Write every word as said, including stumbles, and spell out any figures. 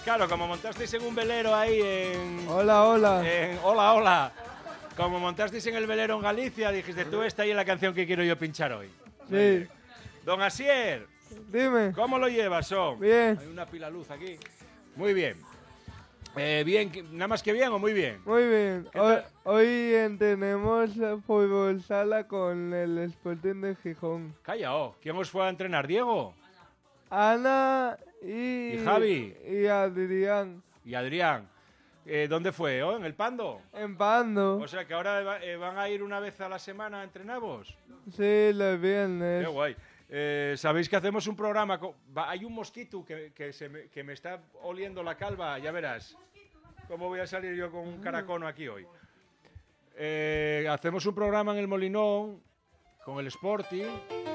Claro, como montasteis en un velero ahí en... Hola, hola. en- hola, hola. Como montasteis en el velero en Galicia, dijiste, tú esta ahí es la canción que quiero yo pinchar hoy. Sí. Don Asier, Dime. ¿cómo lo llevas, son? Bien. Hay una pila luz aquí. Muy bien. Eh, bien, que- nada más que bien o muy bien. Muy bien. ¿Qué Hoy, tal? hoy eh, tenemos eh, fútbol sala con el Sporting de Gijón. Calla, oh. ¿Quién os fue a entrenar? ¿Diego? Ana y, ¿Y Javi? y Adrián. ¿Y Adrián? Eh, ¿Dónde fue? ¿Oh? ¿En el Pando? En Pando. O sea que ahora va- eh, van a ir una vez a la semana a entrenarvos. Sí, los viernes. Qué guay. Eh, Sabéis que hacemos un programa. Con... va- hay un mosquito que, que, se me, que me está oliendo la calva, ya verás. ¿Cómo voy a salir yo con un caracono aquí hoy? Eh, hacemos un programa en el Molinón con el Sporting